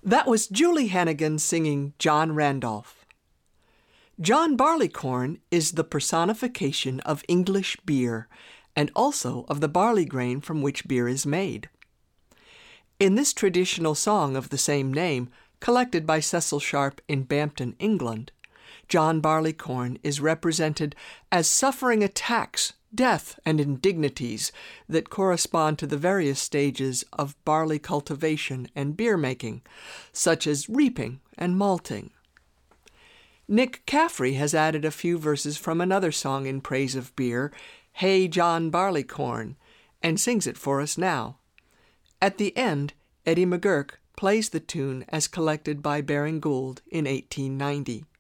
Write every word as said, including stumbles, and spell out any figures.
That was Julie Hannigan singing John Randolph. John Barleycorn is the personification of English beer and also of the barley grain from which beer is made. In this traditional song of the same name, collected by Cecil Sharp in Bampton, England, John Barleycorn is represented as suffering attacks, death, and indignities that correspond to the various stages of barley cultivation and beer making, such as reaping and malting. Nick Caffrey has added a few verses from another song in praise of beer, Hey John Barleycorn, and sings it for us now. At the end, Eddie McGurk plays the tune as collected by Baring Gould in eighteen ninety.